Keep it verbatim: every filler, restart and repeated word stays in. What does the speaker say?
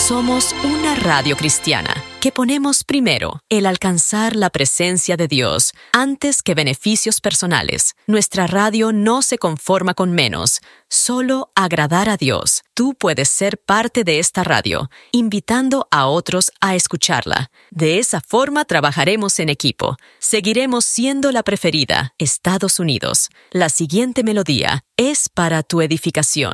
Somos una radio cristiana que ponemos primero el alcanzar la presencia de Dios antes que beneficios personales. Nuestra radio no se conforma con menos, solo agradar a Dios. Tú puedes ser parte de esta radio, invitando a otros a escucharla. De esa forma trabajaremos en equipo. Seguiremos siendo la preferida, Estados Unidos. La siguiente melodía es para tu edificación.